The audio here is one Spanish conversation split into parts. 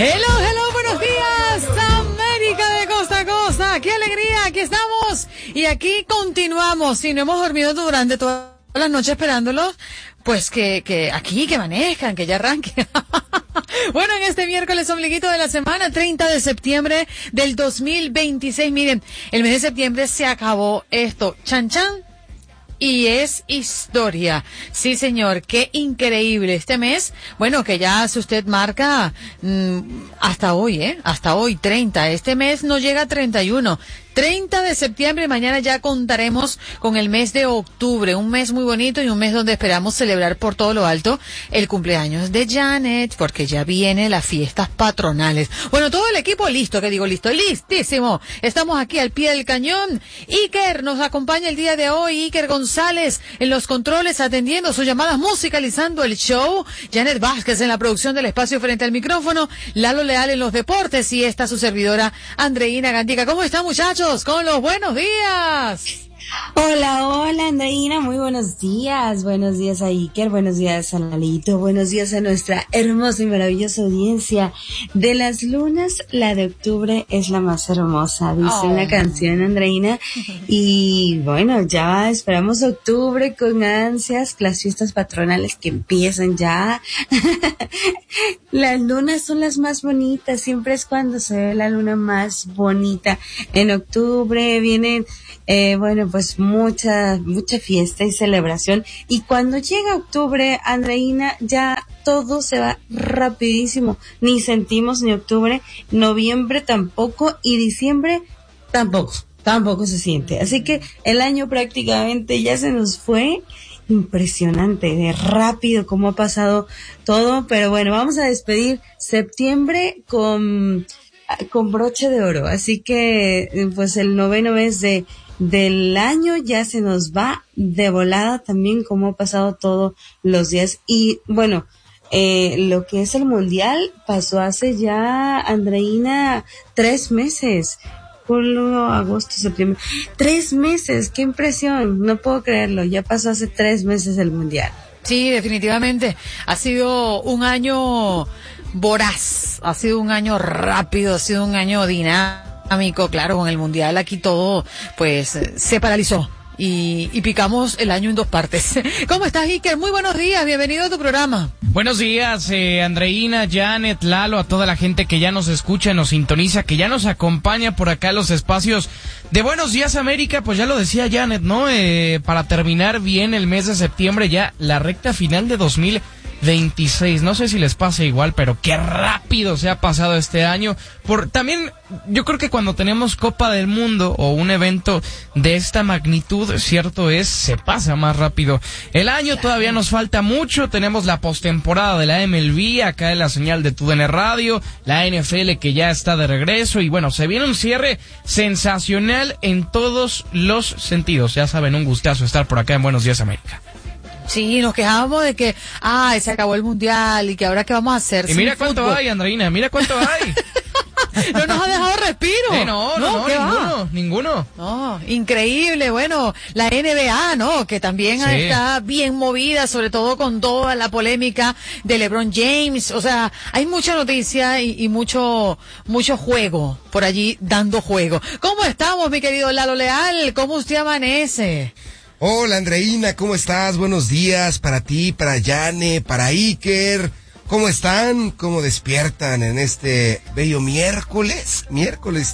Hello, buenos días, América de costa a costa. ¡Qué alegría! Aquí estamos y aquí continuamos. Si no hemos dormido durante toda la noche esperándolos, pues que aquí, que amanezcan, que ya arranquen. Bueno, en este miércoles ombliguito de la semana, 30 de septiembre del 2026. Miren, el mes de septiembre se acabó esto. Chan, chan. Y es historia. Sí, señor, qué increíble. Este mes, bueno, que ya si usted marca hasta hoy, 30. Este mes no llega a 31. 30 de septiembre, mañana ya contaremos con el mes de octubre, un mes muy bonito y un mes donde esperamos celebrar por todo lo alto el cumpleaños de Janet, porque ya vienen las fiestas patronales. Bueno, todo el equipo listo, listísimo. Estamos aquí al pie del cañón. Iker nos acompaña el día de hoy, Iker González en los controles atendiendo sus llamadas, musicalizando el show. Janet Vázquez en la producción del espacio frente al micrófono, Lalo Leal en los deportes y esta su servidora Andreina Gandica. ¿Cómo están, muchachos? Con los buenos días. Hola, Andreina, muy buenos días. Buenos días a Iker, buenos días a Lalito, buenos días a nuestra hermosa y maravillosa audiencia. De las lunas, la de octubre es la más hermosa, dice una canción, Andreina. Y bueno, ya esperamos octubre con ansias, las fiestas patronales que empiezan ya. Las lunas son las más bonitas, siempre es cuando se ve la luna más bonita. En octubre vienen pues mucha fiesta y celebración, y cuando llega octubre, Andreina, ya todo se va rapidísimo, ni sentimos ni octubre, noviembre tampoco, y diciembre tampoco se siente, así que el año prácticamente ya se nos fue. Impresionante, de rápido cómo ha pasado todo, pero bueno, vamos a despedir septiembre con broche de oro, así que pues el noveno mes del año ya se nos va de volada también, como ha pasado todos los días. Y bueno, lo que es el mundial pasó hace ya, Andreina, 3 meses. Julio, agosto, septiembre. 3 meses, qué impresión, no puedo creerlo, ya pasó hace 3 meses el mundial. Sí, definitivamente. Ha sido un año voraz, ha sido un año rápido, ha sido un año dinámico, claro, con el mundial aquí todo, pues, se paralizó. Y picamos el año en 2 partes. ¿Cómo estás, Iker? Muy buenos días, bienvenido a tu programa. Buenos días, Andreina, Janet, Lalo, a toda la gente que ya nos escucha, nos sintoniza, que ya nos acompaña por acá en los espacios de Buenos Días América. Pues ya lo decía Janet, ¿no? Para terminar bien el mes de septiembre, ya la recta final de 2026. No sé si les pasa igual, pero qué rápido se ha pasado este año. También yo creo que cuando tenemos Copa del Mundo o un evento de esta magnitud, cierto es, se pasa más rápido el año. Todavía nos falta mucho. Tenemos la postemporada de la MLB acá en la señal de TUDN Radio, la NFL que ya está de regreso, y bueno, se viene un cierre sensacional en todos los sentidos. Ya saben, un gustazo estar por acá en Buenos Días América. Sí, nos quejábamos de que, se acabó el mundial y que ahora qué vamos a hacer. Y mira cuánto hay, Andreina, mira cuánto hay. No nos ha dejado respiro. Ninguno. No, increíble. Bueno, la NBA, ¿no? Que también está bien movida, sobre todo con toda la polémica de LeBron James. O sea, hay mucha noticia y mucho juego por allí dando juego. ¿Cómo estamos, mi querido Lalo Leal? ¿Cómo usted amanece? Hola, Andreina, ¿cómo estás? Buenos días para ti, para Yane, para Iker. ¿Cómo están? ¿Cómo despiertan en este bello miércoles? Miércoles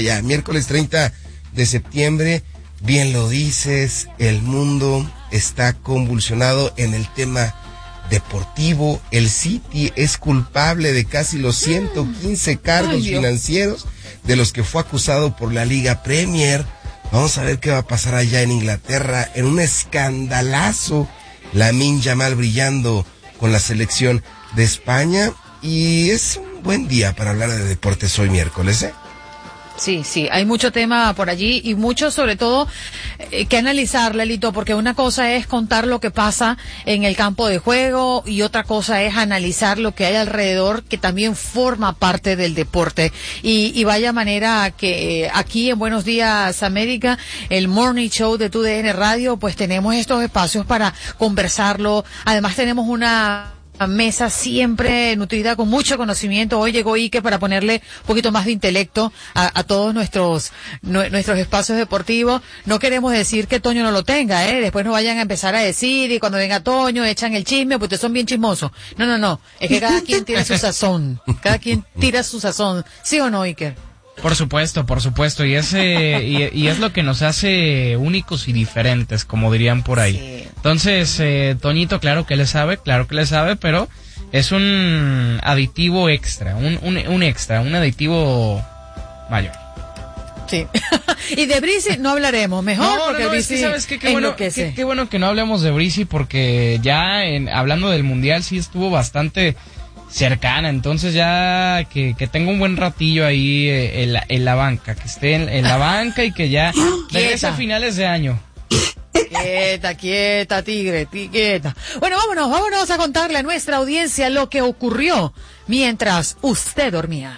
30 de septiembre. Bien lo dices, el mundo está convulsionado en el tema deportivo. El City es culpable de casi los 115 cargos financieros de los que fue acusado por la Liga Premier. Vamos a ver qué va a pasar allá en Inglaterra, en un escandalazo. Lamine Yamal brillando con la selección de España, y es un buen día para hablar de deportes hoy miércoles, ¿eh? Sí, hay mucho tema por allí y mucho, sobre todo, que analizar, Lelito, porque una cosa es contar lo que pasa en el campo de juego y otra cosa es analizar lo que hay alrededor, que también forma parte del deporte. Y vaya manera que aquí en Buenos Días América, el Morning Show de TUDN Radio, pues tenemos estos espacios para conversarlo. Además tenemos una mesa siempre nutrida con mucho conocimiento. Hoy llegó Iker para ponerle un poquito más de intelecto a todos nuestros espacios deportivos. No queremos decir que Toño no lo tenga, después no vayan a empezar a decir, y cuando venga Toño echan el chisme, porque ustedes son bien chismosos. No, es que cada quien tiene su sazón, cada quien tira su sazón, ¿sí o no, Iker? Por supuesto, y es lo que nos hace únicos y diferentes, como dirían por ahí. Sí. Entonces, Toñito, claro que le sabe, pero es un aditivo extra, un aditivo mayor. Sí. Y de Brizy no hablaremos, mejor, porque Brizy, es que ¿sabes qué? Qué bueno que no hablemos de Brizy, porque ya hablando del Mundial sí estuvo bastante cercana, entonces ya que tenga un buen ratillo ahí en la banca, que esté en la banca y que ya regrese a finales de año. Quieta, tigre, quieta. Bueno, vámonos a contarle a nuestra audiencia lo que ocurrió mientras usted dormía.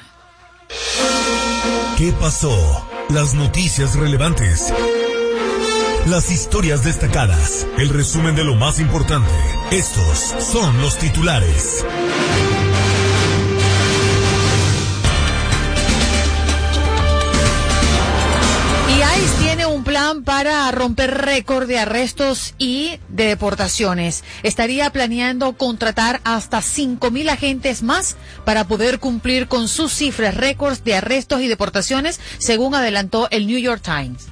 ¿Qué pasó? Las noticias relevantes, las historias destacadas, el resumen de lo más importante. Estos son los titulares. ICE tiene un plan para romper récord de arrestos y de deportaciones. Estaría planeando contratar hasta 5,000 agentes más para poder cumplir con sus cifras récords de arrestos y deportaciones, según adelantó el New York Times.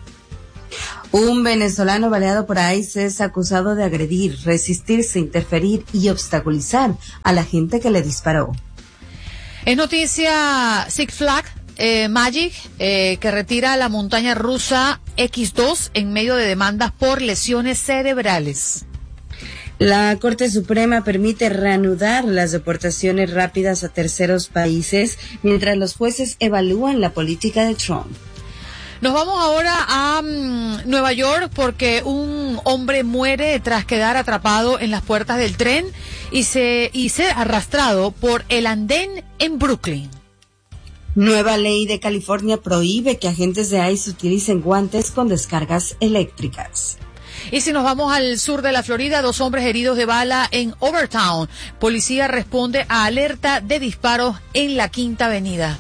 Un venezolano baleado por ICE es acusado de agredir, resistirse, interferir y obstaculizar a la gente que le disparó. Es noticia Six Flags Magic, que retira la montaña rusa X2 en medio de demandas por lesiones cerebrales. La Corte Suprema permite reanudar las deportaciones rápidas a terceros países mientras los jueces evalúan la política de Trump. Nos vamos ahora a Nueva York porque un hombre muere tras quedar atrapado en las puertas del tren y ser arrastrado por el andén en Brooklyn. Nueva ley de California prohíbe que agentes de ICE utilicen guantes con descargas eléctricas. Y si nos vamos al sur de la Florida, 2 hombres heridos de bala en Overtown. Policía responde a alerta de disparos en la Quinta Avenida.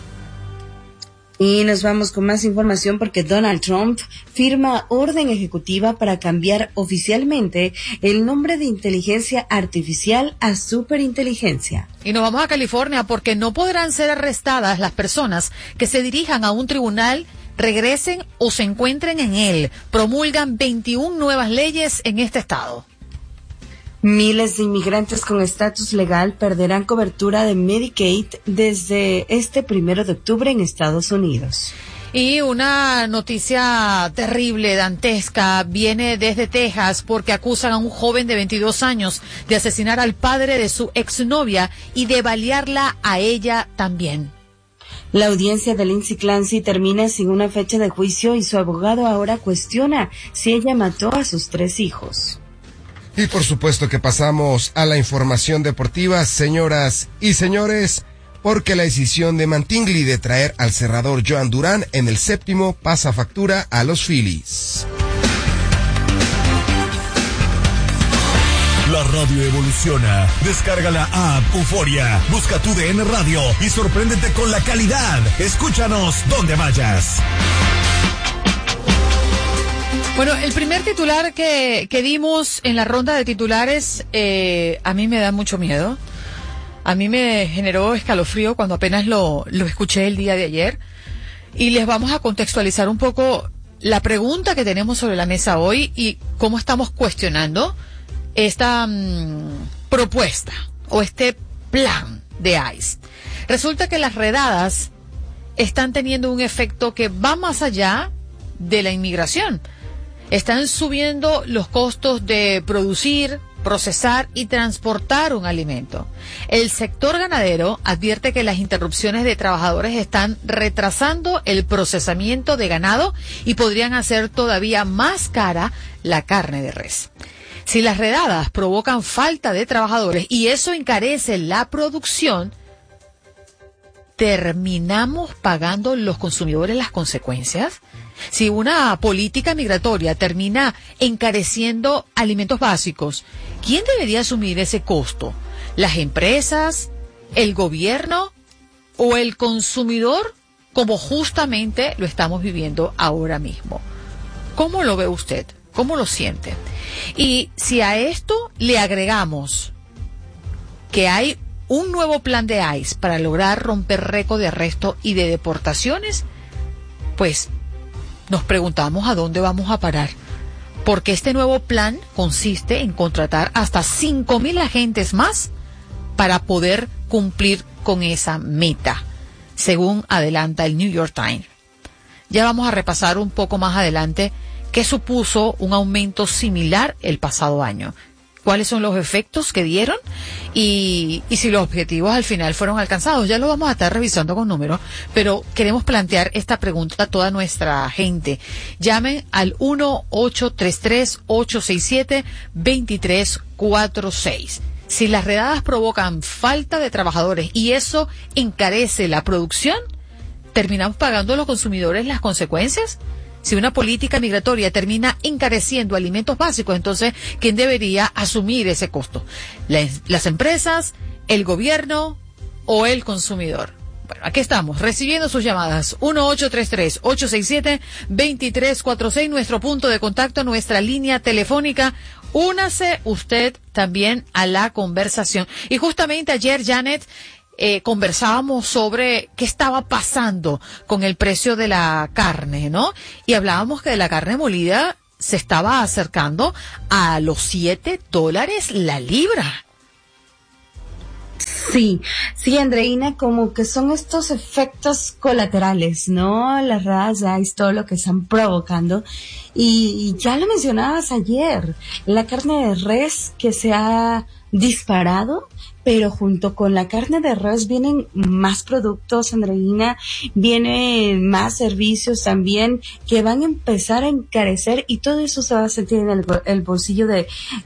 Y nos vamos con más información porque Donald Trump firma orden ejecutiva para cambiar oficialmente el nombre de inteligencia artificial a superinteligencia. Y nos vamos a California porque no podrán ser arrestadas las personas que se dirijan a un tribunal, regresen o se encuentren en él. Promulgan 21 nuevas leyes en este estado. Miles de inmigrantes con estatus legal perderán cobertura de Medicaid desde este 1 de octubre en Estados Unidos. Y una noticia terrible, dantesca, viene desde Texas porque acusan a un joven de 22 años de asesinar al padre de su exnovia y de balearla a ella también. La audiencia de Lindsay Clancy termina sin una fecha de juicio y su abogado ahora cuestiona si ella mató a sus 3 hijos. Y por supuesto que pasamos a la información deportiva, señoras y señores, porque la decisión de Mattingly de traer al cerrador Joan Durán en el 7º pasa factura a los Phillies. La radio evoluciona. Descarga la app Euforia, busca tu DN Radio y sorpréndete con la calidad. Escúchanos donde vayas. Bueno, el primer titular que dimos en la ronda de titulares, a mí me da mucho miedo. A mí me generó escalofrío cuando apenas lo escuché el día de ayer. Y les vamos a contextualizar un poco la pregunta que tenemos sobre la mesa hoy y cómo estamos cuestionando esta propuesta o este plan de ICE. Resulta que las redadas están teniendo un efecto que va más allá de la inmigración. Están subiendo los costos de producir, procesar y transportar un alimento. El sector ganadero advierte que las interrupciones de trabajadores están retrasando el procesamiento de ganado y podrían hacer todavía más cara la carne de res. Si las redadas provocan falta de trabajadores y eso encarece la producción, ¿terminamos pagando los consumidores las consecuencias? Si una política migratoria termina encareciendo alimentos básicos, ¿quién debería asumir ese costo? ¿Las empresas, el gobierno o el consumidor, como justamente lo estamos viviendo ahora mismo? ¿Cómo lo ve usted? ¿Cómo lo siente? Y si a esto le agregamos que hay un nuevo plan de ICE para lograr romper récord de arresto y de deportaciones, pues nos preguntamos a dónde vamos a parar. Porque este nuevo plan consiste en contratar hasta 5,000 agentes más para poder cumplir con esa meta, según adelanta el New York Times. Ya vamos a repasar un poco más adelante qué supuso un aumento similar el pasado año, cuáles son los efectos que dieron y si los objetivos al final fueron alcanzados. Ya lo vamos a estar revisando con números, pero queremos plantear esta pregunta a toda nuestra gente. Llamen al 1-833-867-2346. Si las redadas provocan falta de trabajadores y eso encarece la producción, ¿terminamos pagando los consumidores las consecuencias? Si una política migratoria termina encareciendo alimentos básicos, entonces, ¿quién debería asumir ese costo? ¿Las empresas, el gobierno o el consumidor? Bueno, aquí estamos, recibiendo sus llamadas. 1-833-867-2346, nuestro punto de contacto, nuestra línea telefónica. Únase usted también a la conversación. Y justamente ayer, Janet, conversábamos sobre qué estaba pasando con el precio de la carne, ¿no? Y hablábamos que la carne molida se estaba acercando a los $7 la libra. Sí, Andreina, como que son estos efectos colaterales, ¿no? Las redadas de ICE, todo lo que están provocando. Y ya lo mencionabas ayer, la carne de res que se ha disparado, pero junto con la carne de res vienen más productos, Andreina, vienen más servicios también que van a empezar a encarecer y todo eso se va a sentir en el bolsillo del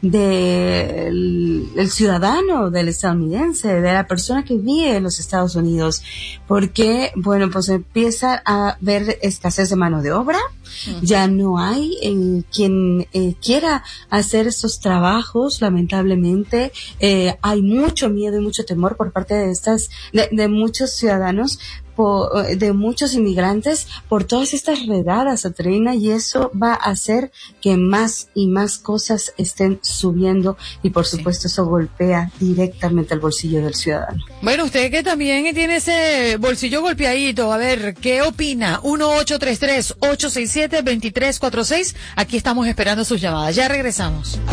ciudadano, del estadounidense, de la persona que vive en los Estados Unidos, porque, bueno, pues empieza a haber escasez de mano de obra. Ya no hay quien quiera hacer estos trabajos, lamentablemente. Hay mucho miedo y mucho temor por parte de muchos ciudadanos, de muchos inmigrantes por todas estas redadas, Andreina, y eso va a hacer que más y más cosas estén subiendo y por supuesto eso golpea directamente al bolsillo del ciudadano. Bueno, usted que también tiene ese bolsillo golpeadito, a ver, ¿qué opina? 1-833-867-2346, aquí estamos esperando sus llamadas, ya regresamos.